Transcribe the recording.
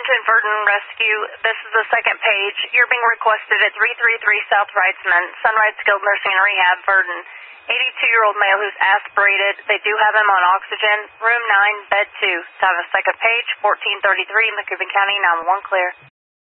Attention Verdon Rescue, this is the second page. You're being requested at 333 South Wrightsman, Sunrise Skilled Nursing and Rehab, Verdon. 82-year-old male who's aspirated. They do have him on oxygen. Room 9, bed 2. Time of second page, 1433, Macoupin County, 911 clear.